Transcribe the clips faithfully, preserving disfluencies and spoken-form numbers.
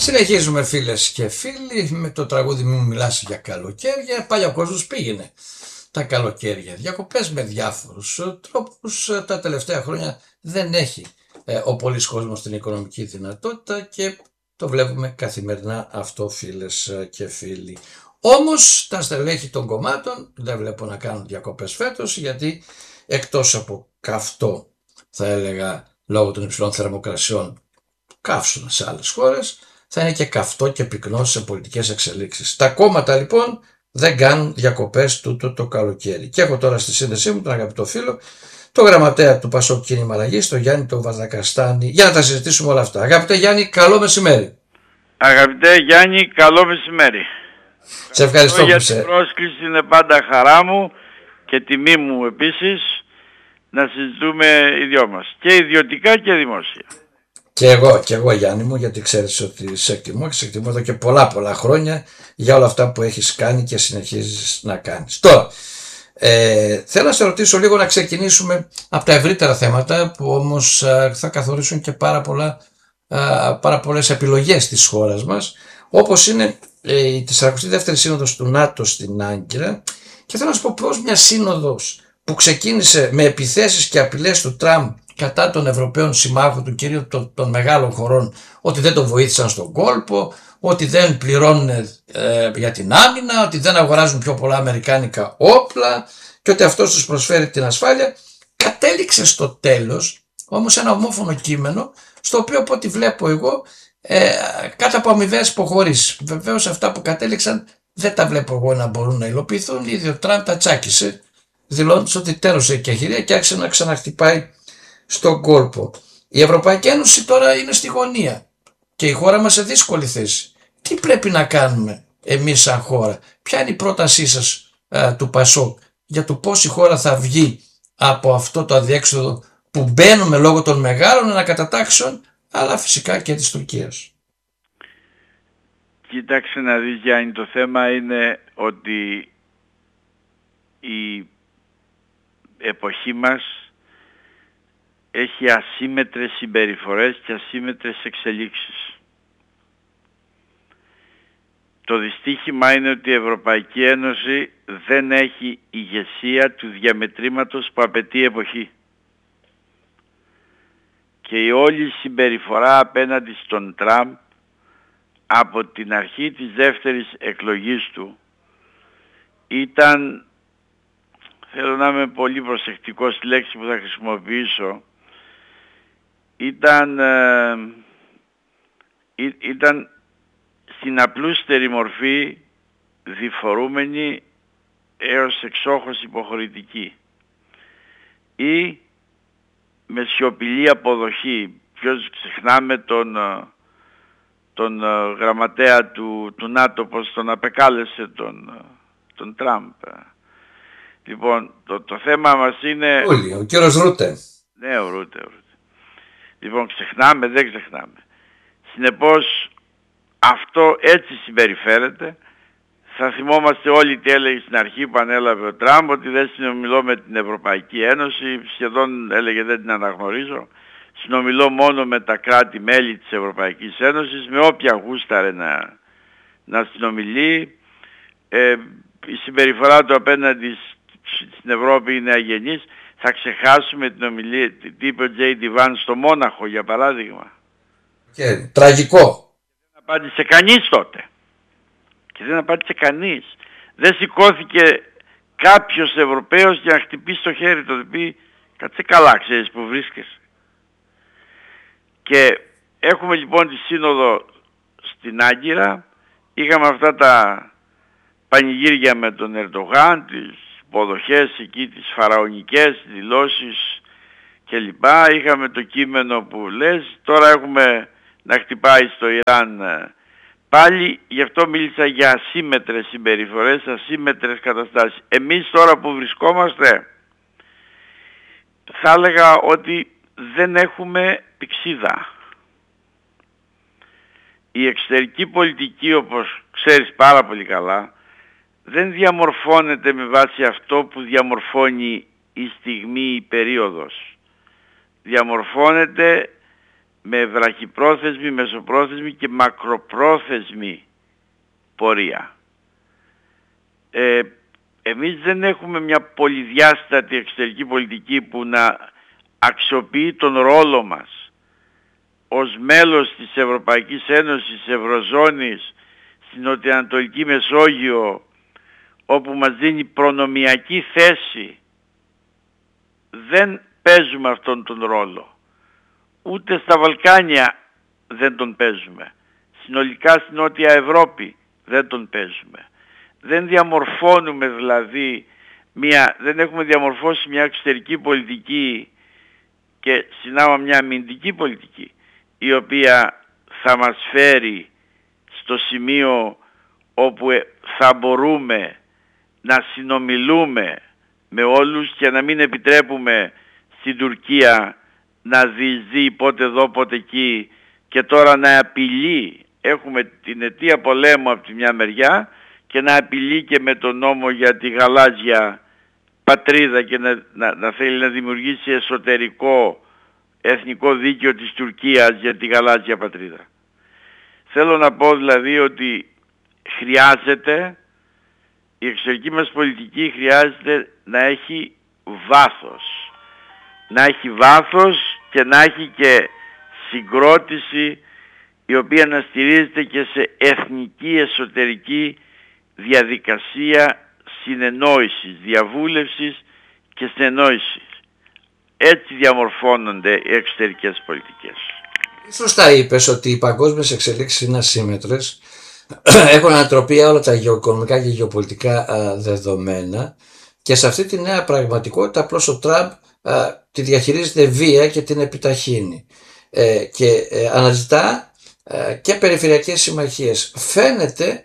Συνεχίζουμε φίλες και φίλοι με το τραγούδι «Μου μιλάς για καλοκαίρια». Πάλι ο κόσμος πήγαινε τα καλοκαίρια διακοπές με διάφορους τρόπους. Τα τελευταία χρόνια δεν έχει ε, ο πολύς κόσμος την οικονομική δυνατότητα και το βλέπουμε καθημερινά αυτό φίλες και φίλοι. Όμως τα στελέχη των κομμάτων δεν βλέπω να κάνουν διακοπές φέτος, γιατί εκτός από καυτό, θα έλεγα λόγω των υψηλών θερμοκρασιών, καύσωνα σε άλλες χώρες, θα είναι και καυτό και πυκνό σε πολιτικές εξελίξεις. Τα κόμματα λοιπόν δεν κάνουν διακοπές τούτο το καλοκαίρι. Και έχω τώρα στη σύνδεσή μου τον αγαπητό φίλο, το γραμματέα του Πασόκ Κίνημα Αλλαγής, τον Γιάννη τον Βαρδακαστάνη, για να τα συζητήσουμε όλα αυτά. Αγαπητέ Γιάννη, καλό μεσημέρι. Αγαπητέ Γιάννη, καλό μεσημέρι. Σε ευχαριστώ για που σε... την πρόσκληση, είναι πάντα χαρά μου και τιμή μου επίσης να συζητούμε οι δυο μας, και ιδιωτικά και δημόσια. Και εγώ, και εγώ Γιάννη μου, γιατί ξέρεις ότι σε εκτιμώ και σε εκτιμώ εδώ και πολλά πολλά χρόνια για όλα αυτά που έχεις κάνει και συνεχίζεις να κάνεις. Τώρα, ε, θέλω να σε ρωτήσω λίγο, να ξεκινήσουμε από τα ευρύτερα θέματα που όμως α, θα καθορίσουν και πάρα, πολλά, α, πάρα πολλές επιλογές της χώρας μας, όπως είναι ε, η σαρακοστή δεύτερη Σύνοδος του ΝΑΤΟ στην Άγκυρα, και θέλω να σου πω πώς μια σύνοδος που ξεκίνησε με επιθέσεις και απειλές του Τραμπ κατά των Ευρωπαίων συμμάχων του, κυρίως των, των μεγάλων χωρών, ότι δεν τον βοήθησαν στον κόλπο, ότι δεν πληρώνουν ε, για την άμυνα, ότι δεν αγοράζουν πιο πολλά αμερικάνικα όπλα και ότι αυτός τους προσφέρει την ασφάλεια, κατέληξε στο τέλος όμως ένα ομόφωνο κείμενο, στο οποίο από ό,τι βλέπω εγώ ε, κάτω από αμοιβαίες υποχωρήσεις. Βεβαίως αυτά που κατέληξαν δεν τα βλέπω εγώ να μπορούν να υλοποιηθούν. Ήδη ο Τραμπ τα τσάκισε, δηλώνοντας ότι τέλος η εκεχηρία και άρχισε να ξαναχτυπάει στον κόλπο. Η Ευρωπαϊκή Ένωση τώρα είναι στη γωνία και η χώρα μας σε δύσκολη θέση. Τι πρέπει να κάνουμε εμείς σαν χώρα? Ποια είναι η πρότασή σας α, του Πασόκ για το πώς η χώρα θα βγει από αυτό το αδιέξοδο που μπαίνουμε λόγω των μεγάλων ανακατατάξεων, αλλά φυσικά και της Τουρκίας? Κοίταξε να δεις Γιάννη, το θέμα είναι ότι η εποχή μας έχει ασύμμετρες συμπεριφορές και ασύμμετρες εξελίξεις. Το δυστύχημα είναι ότι η Ευρωπαϊκή Ένωση δεν έχει ηγεσία του διαμετρήματος που απαιτεί η εποχή. Και η όλη συμπεριφορά απέναντι στον Τραμπ από την αρχή της δεύτερης εκλογής του ήταν, θέλω να είμαι πολύ προσεκτικός στη λέξη που θα χρησιμοποιήσω, ήταν, ε, ή, ήταν στην απλούστερη μορφή διφορούμενη έως εξόχως υποχωρητική ή με σιωπηλή αποδοχή. Ποιος ξεχνάμε τον, τον γραμματέα του, του ΝΑΤΟ, πως τον απεκάλεσε τον, τον Τραμπ. Λοιπόν, το, το θέμα μας είναι... Όλοι, ο κύριος Ρούτε. Ναι, ο Ρούτε, ο Ρούτε. Λοιπόν, ξεχνάμε, δεν ξεχνάμε. Συνεπώς, αυτό έτσι συμπεριφέρεται. Θα θυμόμαστε όλοι τι έλεγε στην αρχή που ανέλαβε ο Τραμπ, ότι δεν συνομιλώ με την Ευρωπαϊκή Ένωση, σχεδόν έλεγε δεν την αναγνωρίζω. Συνομιλώ μόνο με τα κράτη-μέλη της Ευρωπαϊκής Ένωσης, με όποια γούσταρε να, να συνομιλεί. Ε, η συμπεριφορά του απέναντι στην Ευρώπη είναι αγενής. Θα ξεχάσουμε την ομιλία, τι είπε ο Τζέι Ντι Βάνς στο Μόναχο για παράδειγμα. Και τραγικό. Δεν απάντησε κανείς τότε. Και δεν απάντησε κανείς. Δεν σηκώθηκε κάποιος Ευρωπαίος για να χτυπήσει το χέρι του, να πει κάτσε καλά, ξέρεις που βρίσκεσαι. Και έχουμε λοιπόν τη σύνοδο στην Άγκυρα. Είχαμε αυτά τα πανηγύρια με τον Ερντογάν, τις υποδοχές εκεί, τις φαραωνικές δηλώσεις κλπ. Είχαμε το κείμενο που λες, τώρα έχουμε να χτυπάει στο Ιράν πάλι. Γι' αυτό μίλησα για ασύμμετρες συμπεριφορές, ασύμμετρες καταστάσεις. Εμείς τώρα που βρισκόμαστε, θα έλεγα ότι δεν έχουμε πηξίδα. Η εξωτερική πολιτική, όπως ξέρεις πάρα πολύ καλά, δεν διαμορφώνεται με βάση αυτό που διαμορφώνει η στιγμή, η περίοδος. Διαμορφώνεται με βραχυπρόθεσμη, μεσοπρόθεσμη και μακροπρόθεσμη πορεία. Ε, εμείς δεν έχουμε μια πολυδιάστατη εξωτερική πολιτική που να αξιοποιεί τον ρόλο μας ως μέλος της Ευρωπαϊκής Ένωσης, Ευρωζώνης, στην Νοτιοανατολική Μεσόγειο, όπου μας δίνει προνομιακή θέση. Δεν παίζουμε αυτόν τον ρόλο. Ούτε στα Βαλκάνια δεν τον παίζουμε. Συνολικά στην Νότια Ευρώπη δεν τον παίζουμε. Δεν διαμορφώνουμε δηλαδή μια, δεν έχουμε διαμορφώσει μια εξωτερική πολιτική και συνάμα μια αμυντική πολιτική, η οποία θα μας φέρει στο σημείο όπου θα μπορούμε να συνομιλούμε με όλους και να μην επιτρέπουμε στην Τουρκία να διεισδύει πότε εδώ πότε εκεί και τώρα να απειλεί. Έχουμε την αιτία πολέμου από τη μια μεριά και να απειλεί και με τον νόμο για τη γαλάζια πατρίδα και να, να, να θέλει να δημιουργήσει εσωτερικό εθνικό δίκαιο της Τουρκίας για τη γαλάζια πατρίδα. Θέλω να πω δηλαδή ότι χρειάζεται, η εξωτερική μας πολιτική χρειάζεται να έχει βάθος. Να έχει βάθος και να έχει και συγκρότηση η οποία να στηρίζεται και σε εθνική εσωτερική διαδικασία συνεννόησης, διαβούλευσης και συνεννόησης. Έτσι διαμορφώνονται οι εξωτερικές πολιτικές. Σωστά είπες ότι οι παγκόσμιες εξελίξεις είναι ασύμμετρες, έχουν ανατροπή όλα τα γεωοικονομικά και γεωπολιτικά α, δεδομένα και σε αυτή τη νέα πραγματικότητα απλώς ο Τραμπ α, τη διαχειρίζεται βία και την επιταχύνει ε, και ε, αναζητά ε, και περιφερειακές συμμαχίες. Φαίνεται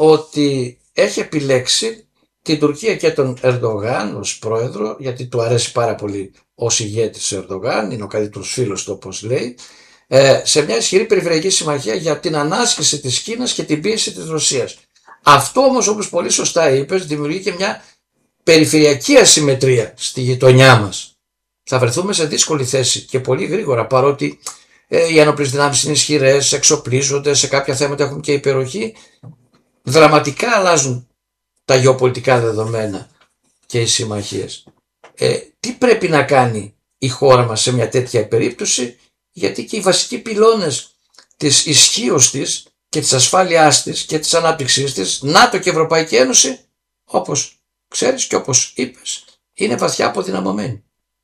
ότι έχει επιλέξει την Τουρκία και τον Ερντογάν ως πρόεδρο, γιατί του αρέσει πάρα πολύ ως ηγέτης Ερντογάν, είναι ο καλύτερος φίλος του όπως λέει, σε μια ισχυρή περιφερειακή συμμαχία για την ανάσχεση της Κίνας και την πίεση της Ρωσίας. Αυτό όμως, όπως πολύ σωστά είπες, δημιουργεί και μια περιφερειακή ασυμμετρία στη γειτονιά μας. Θα βρεθούμε σε δύσκολη θέση και πολύ γρήγορα, παρότι ε, οι ενόπλες δυνάμεις είναι ισχυρές, εξοπλίζονται, σε κάποια θέματα έχουν και υπεροχή. Δραματικά αλλάζουν τα γεωπολιτικά δεδομένα και οι συμμαχίες. Ε, τι πρέπει να κάνει η χώρα μας σε μια τέτοια περίπτωση, γιατί και οι βασικοί πυλώνες της ισχύως της και της ασφάλειάς της και της ανάπτυξής της, ΝΑΤΟ και Ευρωπαϊκή Ένωση, όπως ξέρεις και όπως είπες, είναι βαθιά αποδυναμωμένοι.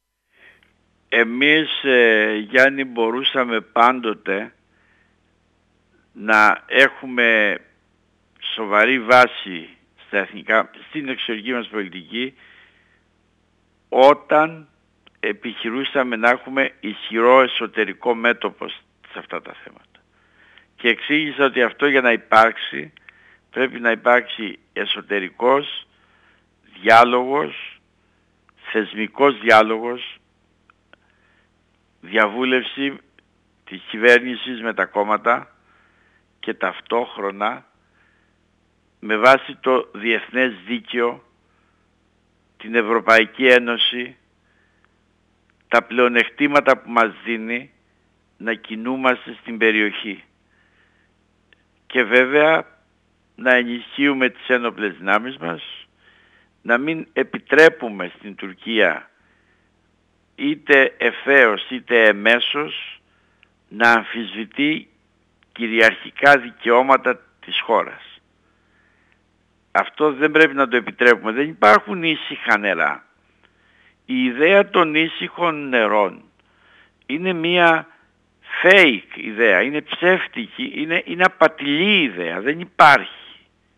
Εμείς, ε, Γιάννη, μπορούσαμε πάντοτε να έχουμε σοβαρή βάση στα εθνικά, στην εξωτερική μας πολιτική, όταν επιχειρούσαμε να έχουμε ισχυρό εσωτερικό μέτωπο σε αυτά τα θέματα. Και εξήγησα ότι αυτό για να υπάρξει πρέπει να υπάρξει εσωτερικός διάλογος, θεσμικός διάλογος, διαβούλευση της κυβέρνησης με τα κόμματα και ταυτόχρονα με βάση το διεθνές δίκαιο, την Ευρωπαϊκή Ένωση, τα πλεονεκτήματα που μας δίνει να κινούμαστε στην περιοχή. Και βέβαια να ενισχύουμε τις ένοπλες δυνάμεις μας, να μην επιτρέπουμε στην Τουρκία είτε ευθέως είτε εμέσως να αμφισβητεί κυριαρχικά δικαιώματα της χώρας. Αυτό δεν πρέπει να το επιτρέπουμε. Δεν υπάρχουν ήσυχα νερά. Η ιδέα των ήσυχων νερών είναι μια fake ιδέα, είναι ψεύτικη, είναι, είναι απατηλή ιδέα, δεν υπάρχει.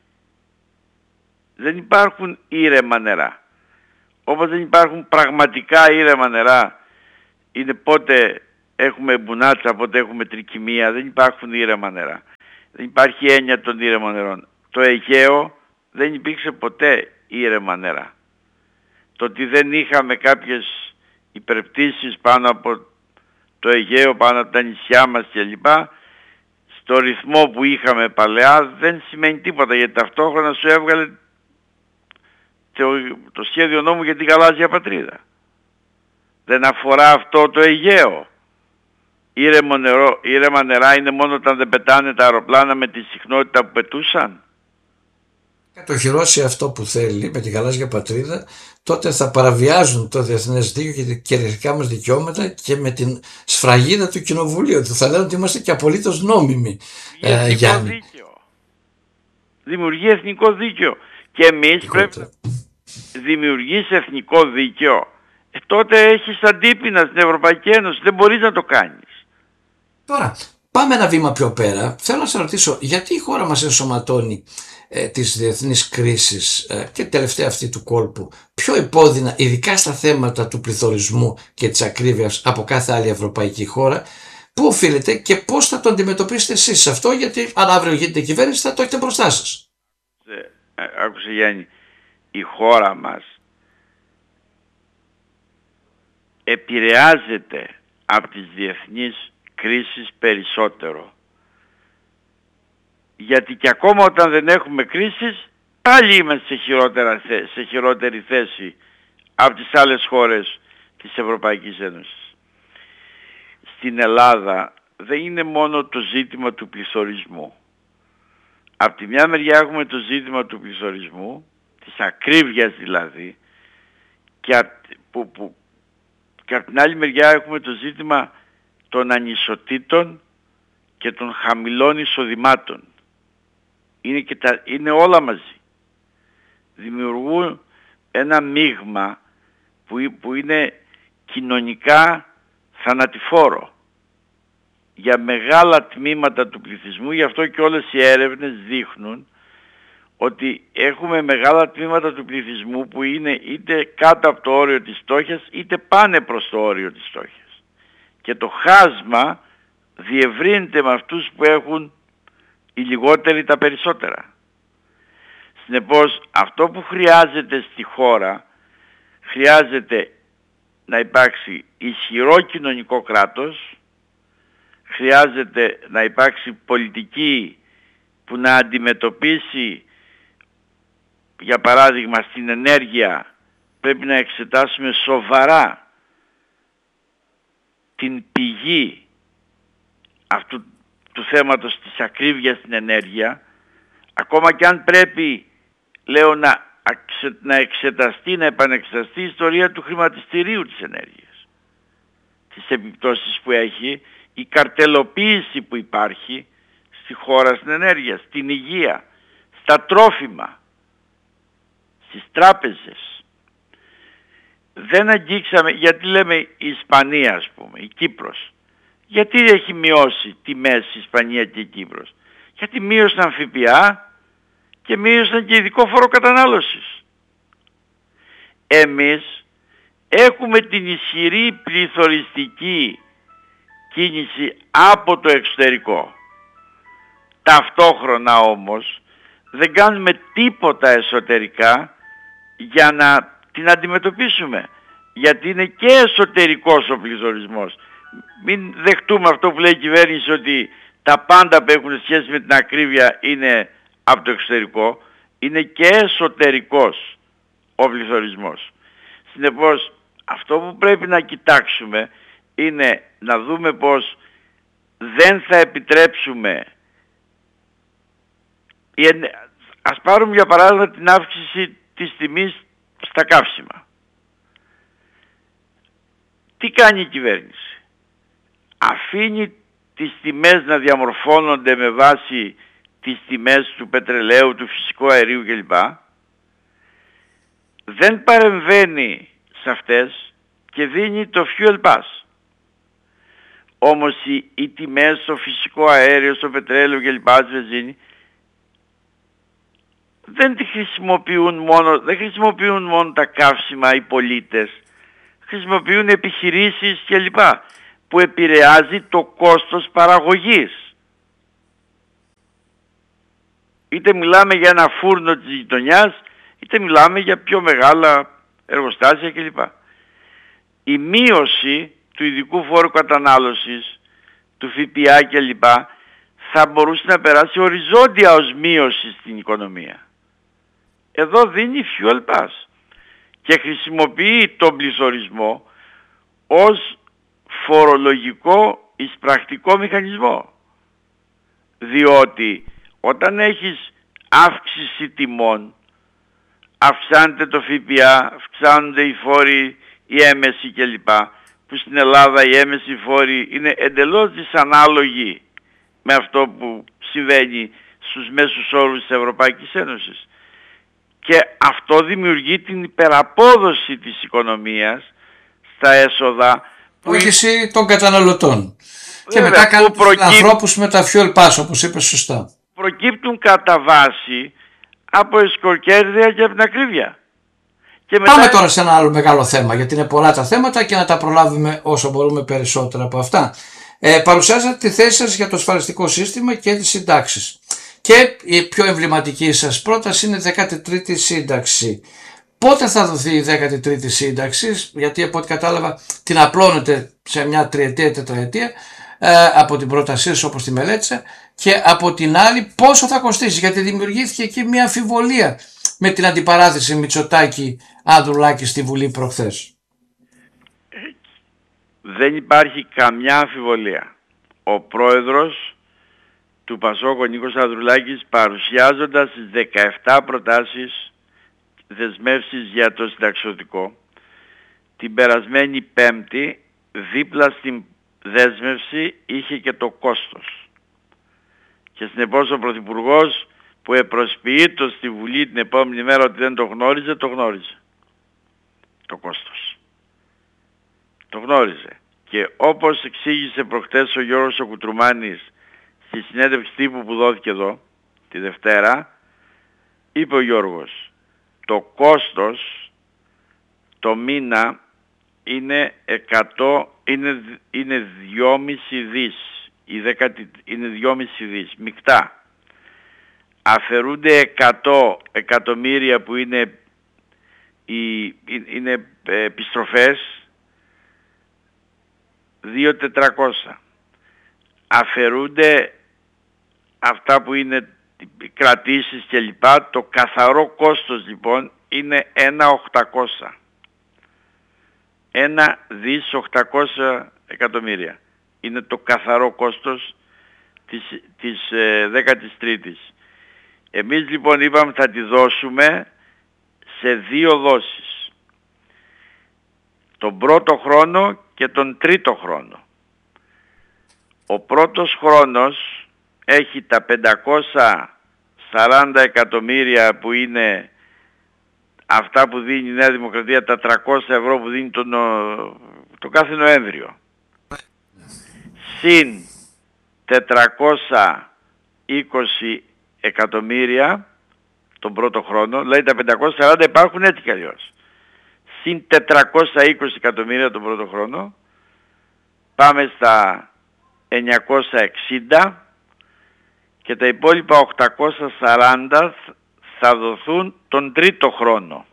Δεν υπάρχουν ήρεμα νερά. Όπως δεν υπάρχουν πραγματικά ήρεμα νερά, είναι πότε έχουμε μπουνάτσα, πότε έχουμε τρικυμία, δεν υπάρχουν ήρεμα νερά. Δεν υπάρχει έννοια των ήρεμων νερών. Το Αιγαίο δεν υπήρξε ποτέ ήρεμα νερά. Το ότι δεν είχαμε κάποιες υπερπτήσεις πάνω από το Αιγαίο, πάνω από τα νησιά μας κλπ, στο ρυθμό που είχαμε παλαιά δεν σημαίνει τίποτα, γιατί ταυτόχρονα σου έβγαλε το, το σχέδιο νόμου για την γαλάζια πατρίδα. Δεν αφορά αυτό το Αιγαίο. ήρεμο νερό, ήρεμα νερά είναι μόνο όταν δεν πετάνε τα αεροπλάνα με τη συχνότητα που πετούσαν. Κατοχυρώσει αυτό που θέλει με τη γαλάζια πατρίδα, τότε θα παραβιάζουν το διεθνές δίκαιο και τα κυριαρχικά μας δικαιώματα και με την σφραγίδα του Κοινοβουλίου του. Θα λένε ότι είμαστε και απολύτως νόμιμοι. Ε, Γιάννη. Δίκαιο. Δημιουργεί εθνικό δίκαιο. Και εμείς πρέπει να δημιουργείς εθνικό δίκαιο. Ε, τότε έχεις αντίπεινα στην Ευρωπαϊκή Ένωση. Δεν μπορείς να το κάνεις. Τώρα, πάμε ένα βήμα πιο πέρα. Θέλω να σας ρωτήσω, γιατί η χώρα μας ενσωματώνει ε, τις διεθνείς κρίσεις ε, και τελευταία αυτή του κόλπου πιο επώδυνα, ειδικά στα θέματα του πληθωρισμού και της ακρίβειας από κάθε άλλη ευρωπαϊκή χώρα? Πού οφείλεται και πώς θα το αντιμετωπίσετε εσείς αυτό, γιατί αν αύριο γίνετε κυβέρνηση θα το έχετε μπροστά σας. Ε, άκουσε Γιάννη, η χώρα μας επηρεάζεται από τις διεθνείς κρίσεις περισσότερο. Γιατί και ακόμα όταν δεν έχουμε κρίσεις, πάλι είμαστε σε, χειρότερα, σε χειρότερη θέση από τις άλλες χώρες της Ευρωπαϊκής Ένωσης. Στην Ελλάδα δεν είναι μόνο το ζήτημα του πληθωρισμού. Από τη μια μεριά έχουμε το ζήτημα του πληθωρισμού, της ακρίβειας δηλαδή, και από, που, που, και από την άλλη μεριά έχουμε το ζήτημα των ανισοτήτων και των χαμηλών εισοδημάτων. Είναι, και τα, είναι όλα μαζί. Δημιουργούν ένα μείγμα που, που είναι κοινωνικά θανατηφόρο για μεγάλα τμήματα του πληθυσμού. Γι' αυτό και όλες οι έρευνες δείχνουν ότι έχουμε μεγάλα τμήματα του πληθυσμού που είναι είτε κάτω από το όριο της φτώχειας είτε πάνε προς το όριο της φτώχειας. Και το χάσμα διευρύνεται με αυτούς που έχουν οι λιγότεροι τα περισσότερα. Συνεπώς αυτό που χρειάζεται στη χώρα, χρειάζεται να υπάρξει ισχυρό κοινωνικό κράτος, χρειάζεται να υπάρξει πολιτική που να αντιμετωπίσει, για παράδειγμα στην ενέργεια πρέπει να εξετάσουμε σοβαρά την πηγή αυτού του θέματος της ακρίβειας στην ενέργεια, ακόμα και αν πρέπει, λέω, να, να εξεταστεί, να επανεξεταστεί η ιστορία του χρηματιστηρίου της ενέργειας, τις επιπτώσεις που έχει, η καρτελοποίηση που υπάρχει στη χώρα στην ενέργεια, στην υγεία, στα τρόφιμα, στις τράπεζες. Δεν αγγίξαμε, γιατί λέμε η Ισπανία ας πούμε, η Κύπρος. Γιατί έχει μειώσει τιμές η Ισπανία και η Κύπρος? Γιατί μείωσαν ΦΠΑ και μείωσαν και ειδικό φόρο κατανάλωσης. Εμείς έχουμε την ισχυρή πληθωριστική κίνηση από το εξωτερικό. Ταυτόχρονα όμως δεν κάνουμε τίποτα εσωτερικά για να την αντιμετωπίσουμε. Γιατί είναι και εσωτερικός ο πληθωρισμός. Μην δεχτούμε αυτό που λέει η κυβέρνηση ότι τα πάντα που έχουν σχέση με την ακρίβεια είναι από το εξωτερικό. Είναι και εσωτερικός ο πληθωρισμός. Συνεπώς αυτό που πρέπει να κοιτάξουμε είναι να δούμε πως δεν θα επιτρέψουμε. Ας πάρουμε για παράδειγμα την αύξηση της τιμής στα καύσιμα. Τι κάνει η κυβέρνηση? Αφήνει τις τιμές να διαμορφώνονται με βάση τις τιμές του πετρελαίου, του φυσικού αερίου κλπ. Δεν παρεμβαίνει σε αυτές και δίνει το fuel pass. Όμως οι, οι τιμές στο φυσικό αέριο, στο πετρέλαιο κλπ, στη βενζίνη, δεν τη χρησιμοποιούν μόνο, δεν χρησιμοποιούν μόνο τα καύσιμα οι πολίτες, χρησιμοποιούν επιχειρήσεις κλπ, που επηρεάζει το κόστος παραγωγής. Είτε μιλάμε για ένα φούρνο της γειτονιάς, είτε μιλάμε για πιο μεγάλα εργοστάσια κλπ. Η μείωση του ειδικού φόρου κατανάλωσης, του ΦΠΑ κλπ, θα μπορούσε να περάσει οριζόντια ως μείωση στην οικονομία. Εδώ δίνει fuel pass και χρησιμοποιεί τον πληθωρισμό ως φορολογικό εις πρακτικό μηχανισμό. Διότι όταν έχεις αύξηση τιμών, αυξάνεται το ΦΠΑ, αυξάνονται οι φόροι, οι έμεσοι κλπ. Που στην Ελλάδα οι έμεσοι φόροι είναι εντελώς δυσανάλογοι με αυτό που συμβαίνει στους μέσους όρους της Ευρωπαϊκής Ένωσης. Και αυτό δημιουργεί την υπεραπόδοση της οικονομίας στα έσοδα που έχει των καταναλωτών. Και βέβαια, μετά κάνουν προκύπ... τους ανθρώπους με τα fuel pass, όπως είπες σωστά. Προκύπτουν κατά βάση από εσκοκέρδεια και από την ακρίβεια. Και μετά... Πάμε τώρα σε ένα άλλο μεγάλο θέμα, γιατί είναι πολλά τα θέματα και να τα προλάβουμε όσο μπορούμε περισσότερα από αυτά. Ε, παρουσιάζατε τη θέση σας για το ασφαλιστικό σύστημα και τις συντάξεις. Και η πιο εμβληματική σας πρόταση είναι η δέκατη τρίτη σύνταξη. Πότε θα δοθεί η δέκατη τρίτη σύνταξη, γιατί από ό,τι κατάλαβα την απλώνετε σε μια τριετία, τετραετία ε, από την πρότασή σας όπως τη μελέτησα, και από την άλλη πόσο θα κοστίσει, γιατί δημιουργήθηκε εκεί μια αμφιβολία με την αντιπαράθεση Μητσοτάκη-Ανδρουλάκη στη Βουλή προχθές. Δεν υπάρχει καμιά αμφιβολία. Ο πρόεδρος του Πασόκ, ο Νίκος Ανδρουλάκης, παρουσιάζοντας τις δεκαεπτά προτάσεις δεσμεύσεις για το συνταξιωτικό, την περασμένη Πέμπτη, δίπλα στην δέσμευση είχε και το κόστος. Και συνεπώς ο Πρωθυπουργός, που επροσποιείτο στη Βουλή την επόμενη μέρα ότι δεν το γνώριζε, το γνώριζε. Το κόστος. Το γνώριζε. Και όπως εξήγησε προχτές ο Γιώργος ο Κουτρουμάνης στη συνέντευξη τύπου που δόθηκε εδώ, τη Δευτέρα, είπε ο Γιώργος, το κόστος το μήνα είναι εκατό, είναι, είναι δυόμισι δις. Η δέκατη είναι δυόμισι δις, μεικτά. Αφαιρούνται εκατό εκατομμύρια που είναι, οι, είναι επιστροφές, δύο χιλιάδες τετρακόσια. Αφαιρούνται αυτά που είναι κρατήσεις και λοιπά. Το καθαρό κόστος λοιπόν είναι ένα οκτακόσια. Ένα δις οκτακόσια εκατομμύρια. Είναι το καθαρό κόστος της, της ε, δέκατης τρίτης. Εμείς λοιπόν είπαμε θα τη δώσουμε σε δύο δόσεις. Τον πρώτο χρόνο και τον τρίτο χρόνο. Ο πρώτος χρόνος έχει τα πεντακόσια σαράντα εκατομμύρια που είναι αυτά που δίνει η Νέα Δημοκρατία, τα τριακόσια ευρώ που δίνει τον, το κάθε Νοέμβριο. Συν τετρακόσια είκοσι εκατομμύρια τον πρώτο χρόνο, δηλαδή τα πεντακόσια σαράντα υπάρχουν έτσι κι αλλιώς. Συν τετρακόσια είκοσι εκατομμύρια τον πρώτο χρόνο, πάμε στα εννιακόσια εξήντα και τα υπόλοιπα οκτακόσια σαράντα θα δοθούν τον τρίτο χρόνο.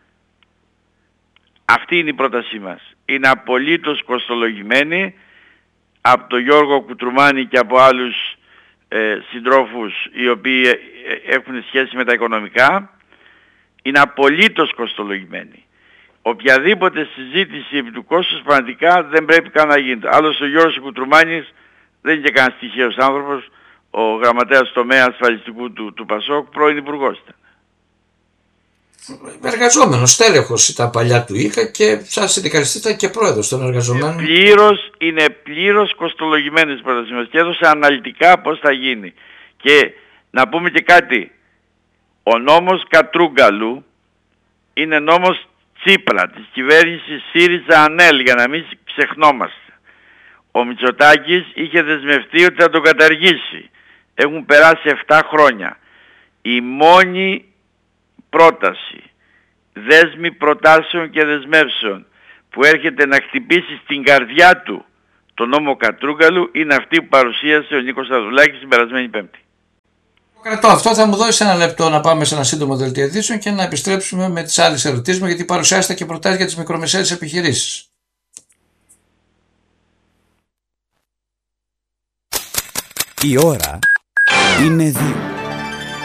Αυτή είναι η πρότασή μας. Είναι απολύτως κοστολογημένη από τον Γιώργο Κουτρουμάνη και από άλλους ε, συντρόφους οι οποίοι ε, έχουν σχέση με τα οικονομικά. Είναι απολύτως κοστολογημένη. Οποιαδήποτε συζήτηση επί του κόστους πραγματικά δεν πρέπει καν να γίνεται. Άλλος ο Γιώργος Κουτρουμάνης δεν είναι και κανένας τυχαίος άνθρωπος, ο γραμματέας τομέα ασφαλιστικού του, του Πασόκ, πρώην υπουργός ήταν. Εργαζόμενος, τέλεχος ήταν παλιά του είχα και σαν συνδικαλιστής ήταν και πρόεδρος των εργαζομένων. Είναι πλήρως, είναι πλήρως κοστολογημένες οι πρότασεις μας και έδωσε αναλυτικά πώς θα γίνει. Και να πούμε και κάτι, ο νόμος Κατρούγκαλου είναι νόμος Τσίπρα, της κυβέρνησης ΣΥΡΙΖΑ-ΑΝΕΛ, για να μην ξεχνόμαστε. Ο Μητσοτάκης είχε δεσμευτεί ότι θα τον καταργήσει. Έχουν περάσει επτά χρόνια. Η μόνη πρόταση, δέσμη προτάσεων και δεσμεύσεων που έρχεται να χτυπήσει στην καρδιά του το νόμο Κατρούγκαλου είναι αυτή που παρουσίασε ο Νίκος Ανδρουλάκης την περασμένη Πέμπτη. Κρατώ αυτό, θα μου δώσει ένα λεπτό να πάμε σε ένα σύντομο δελτίο ειδήσεων και να επιστρέψουμε με τις άλλες ερωτήσεις μου, γιατί παρουσιάσετε και προτάσεις για τις μικρομεσαίες επιχειρήσεις. Η ώρα είναι δύο.